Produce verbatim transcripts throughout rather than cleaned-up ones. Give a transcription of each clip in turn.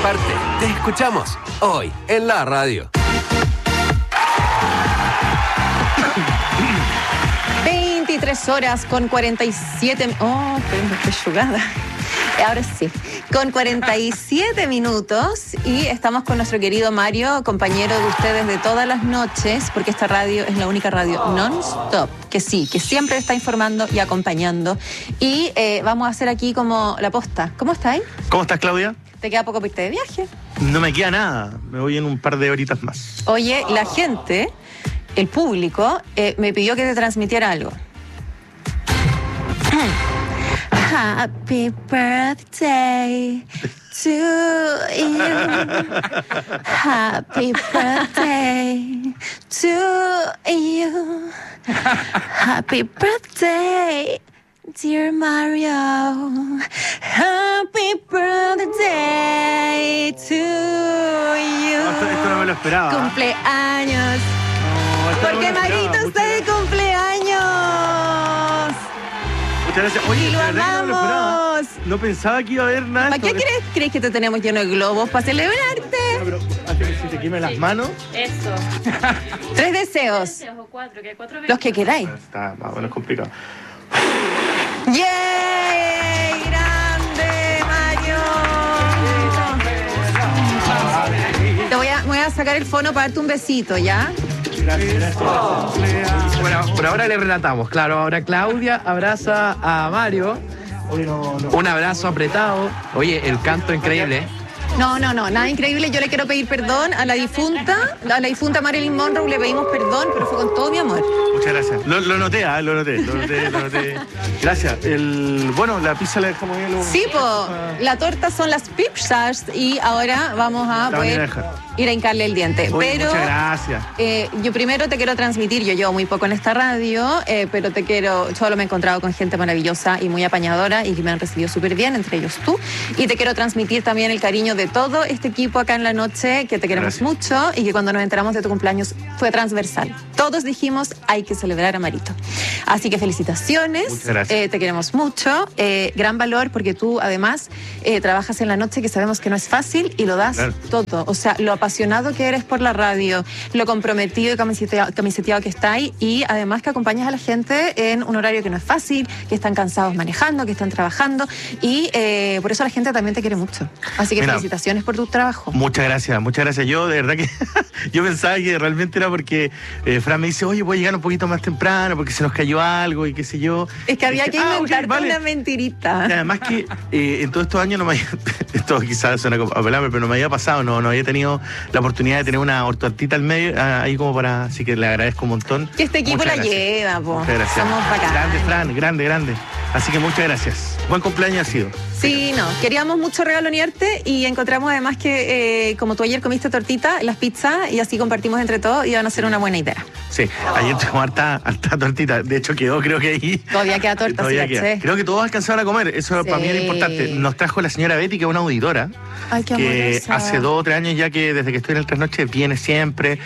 parte. Te escuchamos hoy en la radio. veintitrés horas con cuarenta y siete... Oh, estoy jugada. Ahora sí, con cuarenta y siete minutos y estamos con nuestro querido Mario, compañero de ustedes de todas las noches, porque esta radio es la única radio non-stop, que sí, que siempre está informando y acompañando. Y eh, vamos a hacer aquí como la posta. ¿Cómo estáis? ¿Cómo estás, Claudia? ¿Te queda poco para irte de viaje? No me queda nada, me voy en un par de horitas más. Oye, la gente, el público, eh, me pidió que te transmitiera algo. Happy birthday to you. Happy birthday to you. Happy birthday, dear Mario. Happy birthday to you. No, esto, esto no me lo esperaba. Cumpleaños. No, esto Porque no me lo Marito esperaba. está de cumpleaños. Muchas gracias. Oye, Y lo de verdad que no me lo esperaba. amamos. No pensaba que iba a haber nada. ¿Para qué esto. crees, crees que te tenemos lleno de globos? ¿Para celebrarte? No, pero hace que si te quemen las manos. Eso. Tres deseos. Deseos o cuatro, que hay cuatro Los que queráis. Está más o menos complicado. ¡Yay! ¡Grande, Mario! Te voy a, voy a sacar el fono para darte un besito, ¿ya? Gracias, gracias. Bueno, por ahora le relatamos, claro, ahora Claudia abraza a Mario, Oye, no, no. un abrazo apretado, oye, el canto increíble, ¿eh? No, no, no, nada increíble. Yo le quiero pedir perdón a la difunta, a la difunta Marilyn Monroe, le pedimos perdón, pero fue con todo mi amor. Muchas gracias. Lo, lo noté, ¿ah? Lo noté, lo noté, lo noté. Gracias. El, bueno, la pizza la dejamos bien. Sí, po, la torta son las pizzas y ahora vamos a La van a ir a poder dejar. ir a hincarle el diente. Oye, Pero muchas gracias. eh, yo primero te quiero transmitir, yo llevo muy poco en esta radio, eh, pero te quiero, solo me he encontrado con gente maravillosa y muy apañadora y que me han recibido súper bien, entre ellos tú. Y te quiero transmitir también el cariño de todo este equipo acá en la noche, que te queremos Gracias. mucho y que cuando nos enteramos de tu cumpleaños fue transversal. Todos dijimos, hay que celebrar a Marito. Así que felicitaciones, Muchas gracias. eh, te queremos mucho, eh, gran valor porque tú además eh, trabajas en la noche, que sabemos que no es fácil y lo das Claro. todo. O sea, lo apasionado que eres por la radio, lo comprometido y camiseteado, camiseteado que estáis y además que acompañas a la gente en un horario que no es fácil, que están cansados manejando, que están trabajando y eh, por eso la gente también te quiere mucho. Así que Mira, felicitaciones por tu trabajo. Muchas gracias, muchas gracias. Yo de verdad que yo pensaba que realmente era porque eh, Fran me dice, oye, voy a llegar un poquito más temprano porque se nos cayó algo y qué sé yo. Es que había Dije, que "Ah, ok, inventarte vale". una mentirita. Y además que eh, en todos estos años no me había, esto quizás suena como a pelarme, pero no me había pasado, no, no había tenido la oportunidad de tener una ortotita al medio, ah, ahí como para, así que le agradezco un montón. Que este equipo Muchas la gracias. lleva, po. Muchas gracias. Somos bacanes. Grande, Fran, grande, grande. Así que muchas gracias. Buen cumpleaños ha sido. Sí, no, queríamos mucho regalonearte y encontramos además que eh, como tú ayer comiste tortita, las pizzas y así compartimos entre todos, iban a ser una buena idea. Sí, ayer tuvimos harta, harta tortita. De hecho, quedó, creo que ahí. Todavía queda torta, Todavía sí, queda. caché. Creo que todos alcanzaron a comer. Eso Sí. para mí era importante. Nos trajo la señora Betty, que es una auditora. Ay, qué que amorosa. hace dos o tres años ya que desde que estoy en el Trasnoche viene siempre.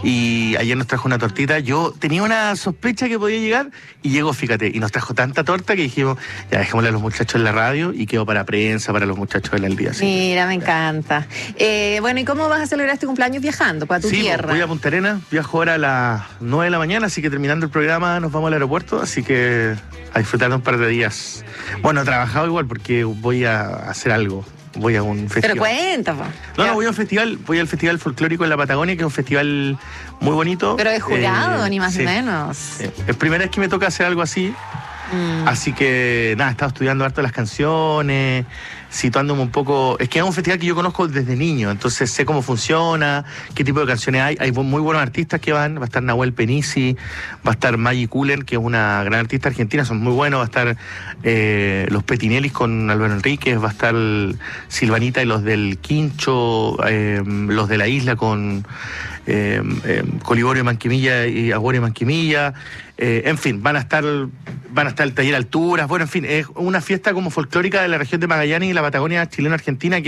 Y ayer nos trajo una tortita. Yo tenía una sospecha que podía llegar y llegó, fíjate. Y nos trajo tanta torta que dijimos, ya dejémosle a los muchachos en la radio y quedó para prensa, para los muchachos en el día. Sí. Mira, me encanta. Eh, bueno, ¿y cómo vas a celebrar este cumpleaños viajando para tu Sí, tierra? voy a Punta Arenas, viajo ahora a las nueve de la mañana, así que terminando el programa nos vamos al aeropuerto, así que a disfrutar de un par de días. Bueno, he trabajado igual porque voy a hacer algo, voy a un festival. Pero cuenta, po. No, no, voy a un festival, voy al Festival Folclórico en la Patagonia, que es un festival muy bonito. Pero de jurado, Eh, ni más sí, ni menos. sí. Es primera vez que me toca hacer algo así. Mm. Así que nada, he estado estudiando harto las canciones, situándome un poco. Es que es un festival que yo conozco desde niño, entonces sé cómo funciona, qué tipo de canciones hay. Hay muy buenos artistas que van, va a estar Nahuel Penisi, va a estar Maggie Kuhlen, que es una gran artista argentina, son muy buenos, va a estar eh, los Petinelis con Álvaro Enríquez, va a estar Silvanita y los del Quincho, eh, los de la isla con eh, eh, Coliborio Manquimilla y Aguario Manquimilla. Eh, en fin, van a estar van a estar el taller Alturas, bueno, en fin, es una fiesta como folclórica de la región de Magallanes y la Patagonia chileno-argentina que es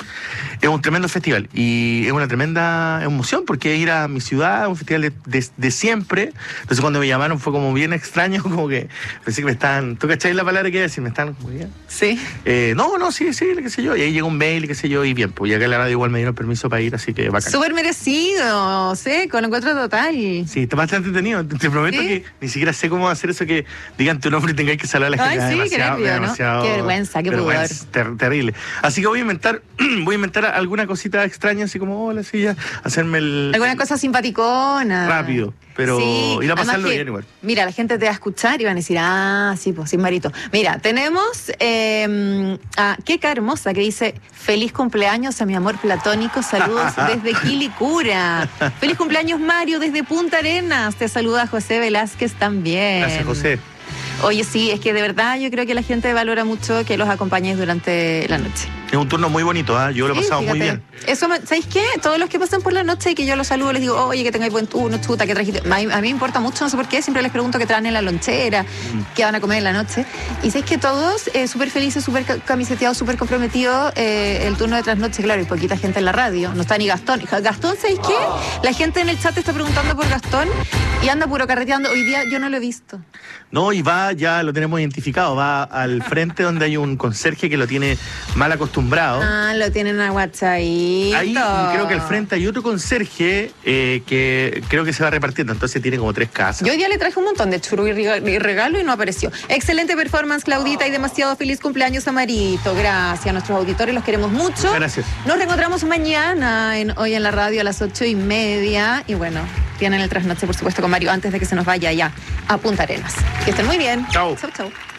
Es un tremendo festival y es una tremenda emoción porque es ir a mi ciudad, un festival de, de, de siempre. Entonces cuando me llamaron fue como bien extraño, como que pensé que me están... ¿Tú cachai la palabra que iba a decir? ¿Me están...? Muy bien. Sí. Eh, no, no, sí, sí, qué sé yo. Y ahí llegó un mail, qué sé yo, y bien, pues ya que la radio igual me dieron permiso para ir, así que bacán. Súper merecido, sí, con encuentro total. Sí, está bastante entretenido. Te prometo ¿Sí? que ni siquiera sé cómo hacer eso que digan tu nombre y tengáis que saludar a la gente. Ay, sí, demasiado, qué nervio, ¿no? demasiado, Qué vergüenza, qué vergüenza, ter- terrible. Así que voy a inventar, voy a inventar alguna cosita extraña, así como, hola, sí, ya, hacerme el... Alguna cosa simpaticona. Rápido, pero Sí, ir a además pasarlo que, bien igual. Mira, la gente te va a escuchar y van a decir, ah, sí, pues sin marito. Mira, tenemos eh, a Keka Hermosa que dice, feliz cumpleaños a mi amor platónico, saludos desde Quilicura. Feliz cumpleaños Mario desde Punta Arenas, te saluda José Velázquez también. Gracias, José. Oye, sí, es que de verdad yo creo que la gente valora mucho que los acompañes durante la noche. Es un turno muy bonito, ¿ah? Yo lo he Sí, pasado muy fíjate. bien. Eso, me- ¿sabéis qué? Todos los que pasan por la noche y que yo los saludo, les digo, oye, que tengáis buen turno, chuta, que trajiste. A mí, a mí me importa mucho, no sé por qué, siempre les pregunto qué traen en la lonchera, qué van a comer en la noche. Y sabéis que todos, eh, súper felices, súper ca- camiseteados, súper comprometidos, eh, el turno de trasnoche, claro, y poquita gente en la radio. No está ni Gastón. Gastón, ¿sabéis qué? La gente en el chat está preguntando por Gastón y anda puro carreteando. Hoy día yo no lo he visto. No, y va, ya lo tenemos identificado, va al frente donde hay un conserje que lo tiene mal acostumbrado. Ah, lo tienen a WhatsApp. Ahí y creo que al frente hay otro conserje eh, que creo que se va repartiendo, entonces tiene como tres casas. Yo hoy día le traje un montón de churro y rega- y regalo y no apareció. Excelente performance, Claudita, y demasiado feliz cumpleaños a Marito. Gracias a nuestros auditores, los queremos mucho. Muchas gracias. Nos reencontramos mañana, en, hoy en la radio a las ocho y media. Y bueno, tienen el trasnoche, por supuesto, con Mario antes de que se nos vaya ya a Punta Arenas. Que estén muy bien. Chao. Chau, chau.